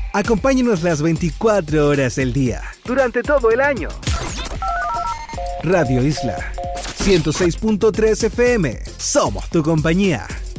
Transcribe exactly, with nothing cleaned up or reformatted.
Acompáñenos las veinticuatro horas del día, durante todo el año. Radio Isla ciento seis punto tres F M. Somos tu compañía.